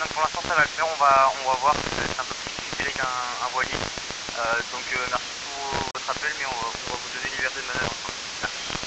donc pour l'instant ça va le faire, on va voir, c'est un peu plus difficile avec un voilier. Donc merci